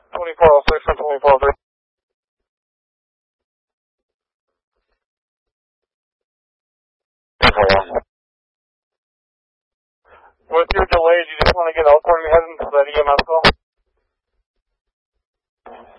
2406 and 2403. With your delays, you just want to